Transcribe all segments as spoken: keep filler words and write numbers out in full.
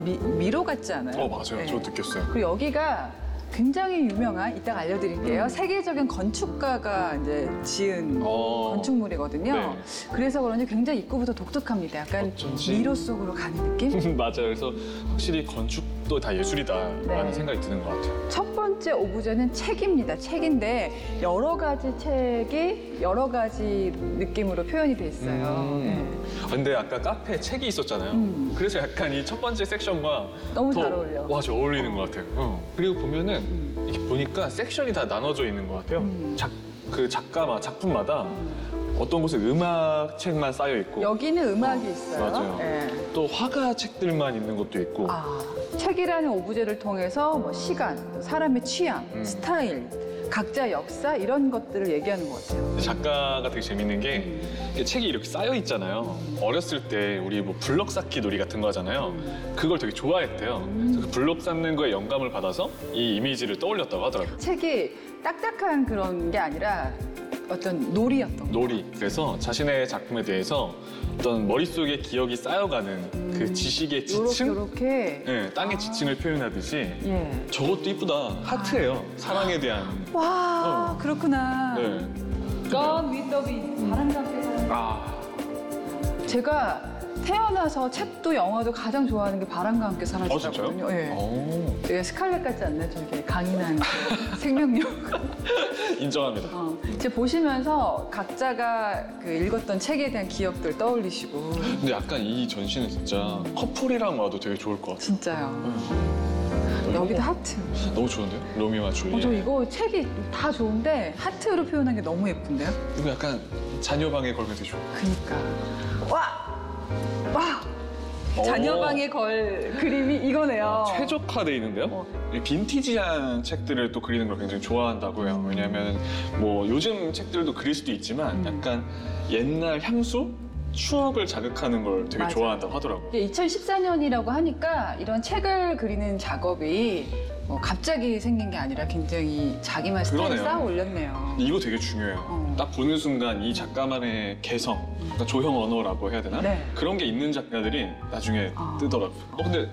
미, 미로 같지 않아요? 어, 맞아요. 네. 저 느꼈어요. 그리고 여기가 굉장히 유명한, 이따가 알려드릴게요. 음. 세계적인 건축가가 이제 지은 어. 건축물이거든요. 네. 그래서 그런지 굉장히 입구부터 독특합니다. 약간 어쩐지. 미로 속으로 가는 느낌? 맞아요. 그래서 확실히 건축도 다 예술이다라는 네. 생각이 드는 것 같아요. 첫 번째 오브제는 책입니다. 책인데 여러 가지 책이 여러 가지 느낌으로 표현이 돼 있어요. 음. 네. 근데 아까 카페에 책이 있었잖아요. 음. 그래서 약간 이 첫 번째 섹션과 너무 더, 잘 어울려. 맞아, 어울리는 것 같아요. 어. 그리고 보면은 음. 이렇게 보니까 섹션이 다 나눠져 있는 것 같아요. 음. 작, 그 작가마 작품마다 어떤 곳에 음악 책만 쌓여 있고 여기는 음악이 있어요. 맞아요. 네. 또 화가 책들만 있는 것도 있고 아, 책이라는 오브제를 통해서 뭐 시간, 사람의 취향, 음. 스타일, 각자 역사 이런 것들을 얘기하는 것 같아요. 작가가 되게 재밌는 게 음. 이게 책이 이렇게 쌓여 있잖아요. 어렸을 때 우리 뭐 블럭 쌓기 놀이 같은 거 하잖아요. 음. 그걸 되게 좋아했대요. 그래서 그 블럭 쌓는 거에 영감을 받아서 이 이미지를 떠올렸다고 하더라고요. 책이 딱딱한 그런 게 아니라 어떤 놀이였던 거. 놀이. 그래서 자신의 작품에 대해서 어떤 머릿속에 기억이 쌓여가는 그 지식의 지층? 요렇게. 네, 땅의 지층을 표현하듯이 예. 저것도 이쁘다. 하트예요. 사랑에 대한. 와, 어. 그렇구나. 네. Gone with the wind. 바람과 함께 사는 아, 제가 태어나서 책도 영화도 가장 좋아하는 게 바람과 함께 어, 사라지거든요. 진짜요? 예. 오, 되게 스칼렛 같지 않나요? 저게 강인한 생명력. 인정합니다. 어, 이제 보시면서 각자가 그 읽었던 책에 대한 기억들 떠올리시고. 근데 약간 이 전시는 진짜 커플이랑 와도 되게 좋을 것 같아요. 진짜요. 음. 여기도 하트. 너무 좋은데요? 로미오와 줄리엣. 어, 저 이거 책이 다 좋은데 하트로 표현한 게 너무 예쁜데요? 이거 약간 자녀 방에 걸면 되게 좋아. 그니까. 와! 와! 오. 자녀 방에 걸 그림이 이거네요. 최적화돼 있는데요? 어. 이 빈티지한 책들을 또 그리는 걸 굉장히 좋아한다고요. 왜냐하면 뭐 요즘 책들도 그릴 수도 있지만 음. 약간 옛날 향수? 추억을 자극하는 걸 되게 맞아요. 좋아한다고 하더라고요. 이게 이천십사 년이라고 하니까 이런 책을 그리는 작업이 뭐 갑자기 생긴 게 아니라 굉장히 자기만 스타일을 그러네요. 쌓아 올렸네요. 이거 되게 중요해요. 어. 딱 보는 순간 이 작가만의 개성, 그러니까 조형 언어라고 해야 되나? 네. 그런 게 있는 작가들이 나중에 아. 뜨더라고요. 어, 근데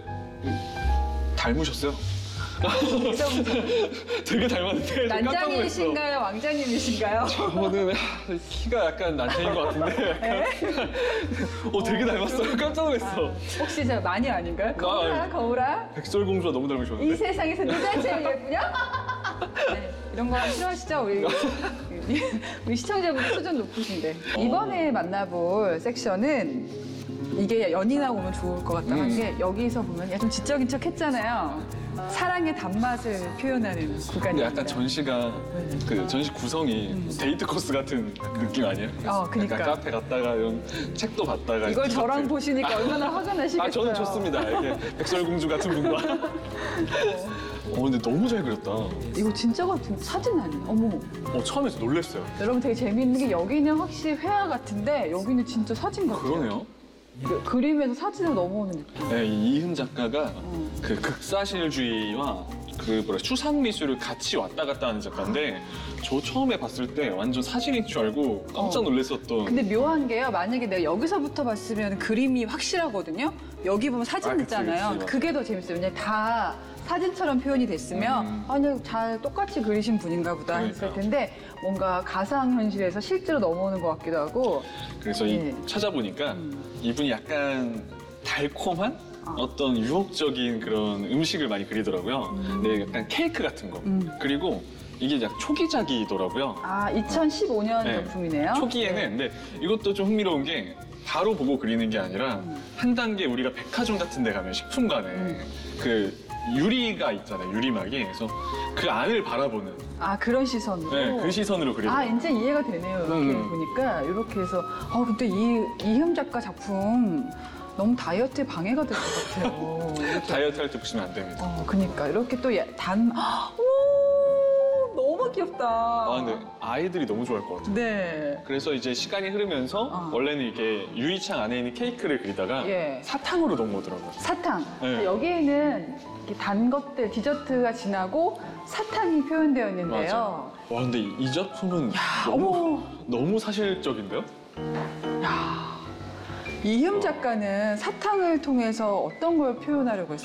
닮으셨어요? 되게 닮았는데 깜짝 놀랐어. 난장님이신가요? 왕자님이신가요? 저는 키가 약간 난장인 것 같은데 약간 어, 되게 닮았어요. 깜짝 놀랐어. 혹시 저 마녀 아닌가요? 거울아, 아니. 거울아. 백설공주가 너무 이 닮으셨는데. 세상에서 누가 제일 예쁘냐? 네, 이런 거 싫어하시죠? 우리, 우리, 우리 시청자분 수준 높으신데. 이번에 만나볼 섹션은 이게 연인하고 오면 좋을 것 같다 한 게 여기서 보면 야, 좀 지적인 척 했잖아요. 사랑의 단맛을 표현하는 근데 구간입니다. 약간 전시가 그 전시 구성이 데이트 코스 같은 느낌 아니에요? 어, 그니까. 약간 카페 갔다가 이런 책도 봤다가 이걸 디저트. 저랑 보시니까 얼마나 화가 나시겠어요. 아 저는 좋습니다. 이렇게 백설공주 같은 분과. 어 근데 너무 잘 그렸다. 이거 진짜 같은 사진 아니에요? 어머. 어 처음에 놀랐어요. 여러분 되게 재미있는 게 여기는 확실히 회화 같은데 여기는 진짜 사진 같아요. 그러네요. 그 그림에서 사진으로 넘어오는 느낌. 네, 이 이흠 작가가 어. 그 극사실주의와 그 뭐라 추상 미술을 같이 왔다 갔다 하는 작가인데 저 처음에 봤을 때 완전 사진인 줄 알고 깜짝 놀랐었던. 근데 묘한 게요. 만약에 내가 여기서부터 봤으면 그림이 확실하거든요. 여기 보면 사진 아, 그치, 있잖아요. 그치, 그게 더 재밌어요. 왜냐면 다 사진처럼 표현이 됐으면 음. 아니 잘 똑같이 그리신 분인가 보다 했을 그러니까요. 텐데 뭔가 가상현실에서 실제로 넘어오는 것 같기도 하고. 그래서 이 네. 찾아보니까 음. 이분이 약간 달콤한 아. 어떤 유혹적인 그런 음식을 많이 그리더라고요. 음. 네, 약간 케이크 같은 거. 음. 그리고 이게 약 초기작이더라고요. 아, 이천십오 년 네. 작품이네요. 초기에는 근데 이것도 좀 흥미로운 게 바로 보고 그리는 게 아니라 음. 한 단계 우리가 백화점 같은 데 가면 식품관에 음. 그 유리가 있잖아요. 유리막이. 그래서 그 안을 바라보는 아, 그런 시선으로. 네, 그 시선으로 아, 그리더라고요. 이제 이해가 되네요. 이렇게 음. 보니까. 이렇게 해서. 아, 근데 이, 이흠 작가 작품 너무 다이어트에 방해가 될 것 같아요. 이렇게. 다이어트 할 때 보시면 안 됩니다. 어, 그니까. 이렇게 또 예- 단, 오, 너무 귀엽다. 아, 근데 아이들이 너무 좋아할 것 같아요. 네. 그래서 이제 시간이 흐르면서 어. 원래는 이게 유리창 안에 있는 케이크를 그리다가 예. 사탕으로 넘어오더라고요. 사탕. 네. 여기에는 이렇게 단 것들, 디저트가 지나고 사탕이 표현되어 있는데요. 맞아. 와, 근데 이, 이 작품은 야, 너무, 어머. 너무 사실적인데요? 야, 이흠 작가는 사탕을 통해서 어떤 걸 표현하려고 했어요?